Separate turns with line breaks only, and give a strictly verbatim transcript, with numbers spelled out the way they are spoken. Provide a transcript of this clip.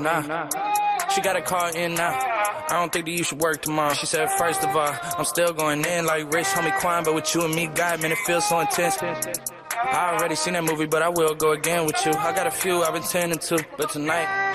now. She got a car in now. I don't think that you should work tomorrow. She said, first of all, I'm still going in like rich homie Quan, but with you and me, God, man, it feels so intense. I already seen that movie, but I will go again with you. I got a few I've been tending to, but tonight